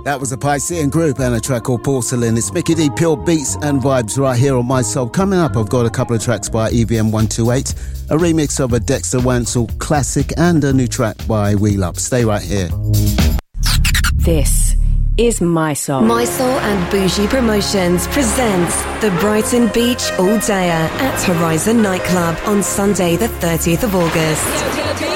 That was a Piscean group and a track called Porcelain. It's Mickey D, pure beats and vibes right here on My Soul. Coming up, I've got a couple of tracks by EVM128, a remix of a Dexter Wansel classic and a new track by Wheel Up. Stay right here. This is My Soul. My Soul and Bougie Promotions presents the Brighton Beach All Dayer at Horizon Nightclub on Sunday the 30th of August.